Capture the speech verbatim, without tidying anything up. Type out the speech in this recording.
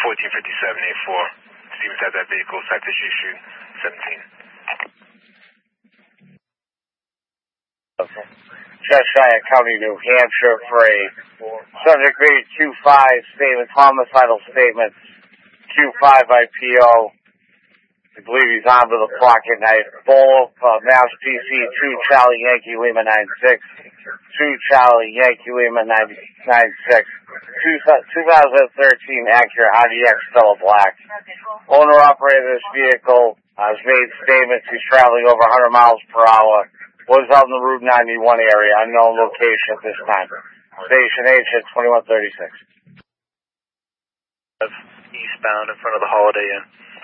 fourteen fifty-seven eight four. Stevens had that vehicle, citation issue seventeen. Cheshire County, New Hampshire for a subject rated two five statement, homicidal statement, two five I P O. I believe he's on to the clock at night. Bull, uh, Mass P C, two Charlie Yankee Lima nine six, two Charlie Yankee Lima nine six, two thousand thirteen Acura R D X Stella Black. Owner operator of this vehicle uh, has made statements he's traveling over one hundred miles per hour. Was out in the Route ninety-one area, unknown location at this time. Station H at twenty-one thirty-six. Eastbound in front of the Holiday Inn.